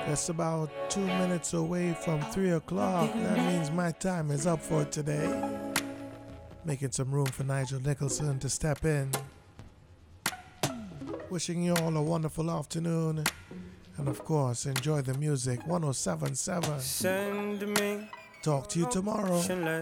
That's about 2 minutes away from 3 o'clock. That means my time is up for today. Making some room for Nigel Nicholson to step in. Wishing you all a wonderful afternoon. And of course, enjoy the music. 1077. Send me. Talk to you tomorrow.